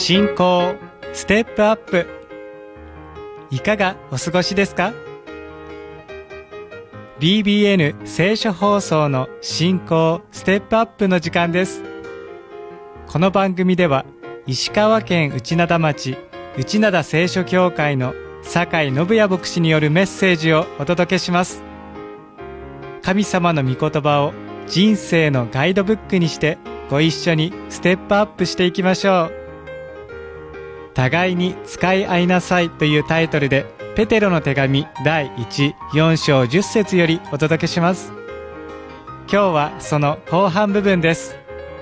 信仰ステップアップ、いかがお過ごしですか？ BBN 聖書放送の信仰ステップアップの時間です。この番組では石川県内灘町内灘聖書教会の酒井信也牧師によるメッセージをお届けします。神様の御言葉を人生のガイドブックにしてご一緒にステップアップしていきましょう。互いに使い合いなさいというタイトルでペテロの手紙第1、4章10節よりお届けします。今日はその後半部分です。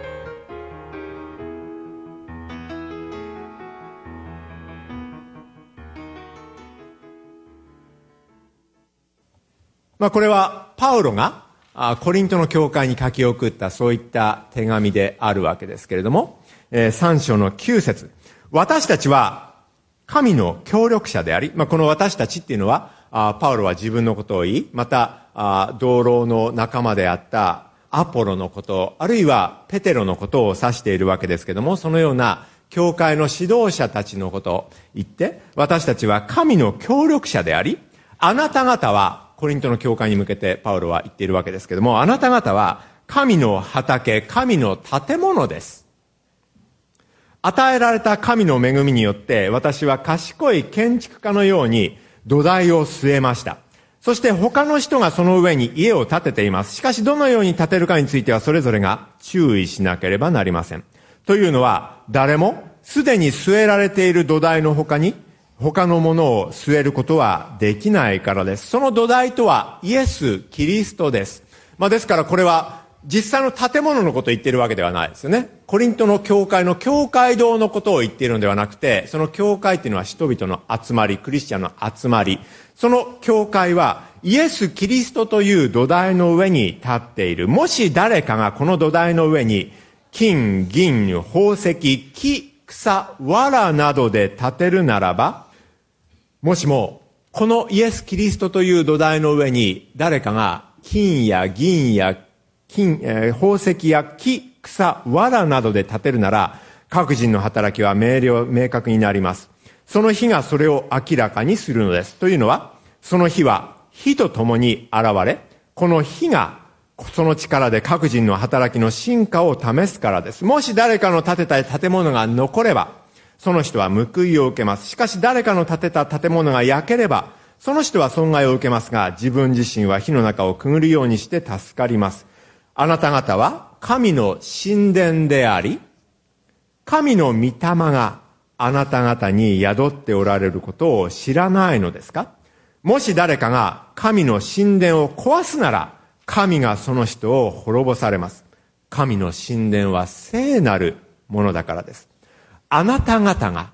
これはパウロがコリントの教会に書き送ったそういった手紙であるわけですけれども、3章の9節、私たちは神の協力者であり、この私たちっていうのはパウロは自分のことを言い、また同僚の仲間であったアポロのこと、あるいはペテロのことを指しているわけですけれども、そのような教会の指導者たちのことを言って、私たちは神の協力者であり、あなた方はコリントの教会に向けてパウロは言っているわけですけれども、あなた方は神の畑、神の建物です。与えられた神の恵みによって私は賢い建築家のように土台を据えました。そして他の人がその上に家を建てています。しかしどのように建てるかについてはそれぞれが注意しなければなりません。というのは誰もすでに据えられている土台の他に他のものを据えることはできないからです。その土台とはイエス・キリストです。ですからこれは実際の建物のことを言っているわけではないですよね。コリントの教会の教会堂のことを言っているのではなくて、その教会っていうのは人々の集まり、クリスチャンの集まり。その教会はイエス・キリストという土台の上に立っている。もし誰かがこの土台の上に金、銀、宝石、木、草、藁などで建てるならば、もしもこのイエス・キリストという土台の上に誰かが金や銀や宝石や木、草、藁などで建てるなら、各人の働きは明確になります。その日がそれを明らかにするのです。というのは、その日は火と共に現れ、この火がその力で各人の働きの真価を試すからです。もし誰かの建てた建物が残れば、その人は報いを受けます。しかし誰かの建てた建物が焼ければ、その人は損害を受けますが、自分自身は火の中をくぐるようにして助かります。あなた方は神の神殿であり、神の御霊があなた方に宿っておられることを知らないのですか？もし誰かが神の神殿を壊すなら、神がその人を滅ぼされます。神の神殿は聖なるものだからです。あなた方が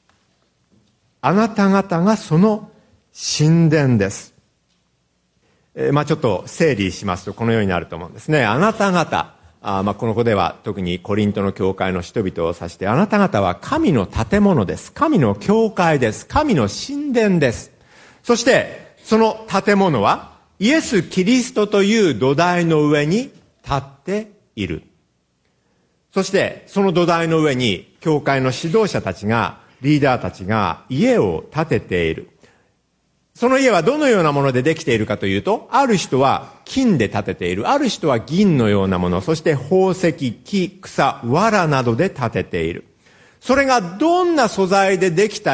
その神殿です。ちょっと整理しますとこのようになると思うんですね。あなた方、この子では特にコリントの教会の人々を指して、あなた方は神の建物です。神の教会です。神の神殿です。そしてその建物はイエス・キリストという土台の上に立っている。そしてその土台の上に教会の指導者たちが、リーダーたちが家を建てている。その家はどのようなものでできているかというと、ある人は金で建てている。ある人は銀のようなもの。そして宝石、木、草、藁などで建てている。それがどんな素材でできた